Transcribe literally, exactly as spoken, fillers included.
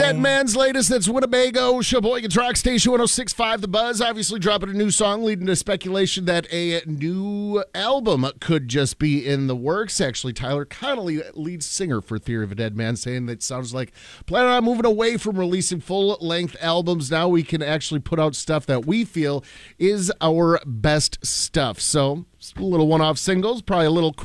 Dead Man's latest. That's Winnebago, Sheboygan's Rock Station one oh six point five The Buzz. Obviously dropping a new song, leading to speculation that a new album could just be in the works. Actually, Tyler Connolly, lead singer for Theory of a Dead Man, saying that it sounds like planning on moving away from releasing full-length albums. Now we can actually put out stuff that we feel is our best stuff. So, a little one-off singles, probably a little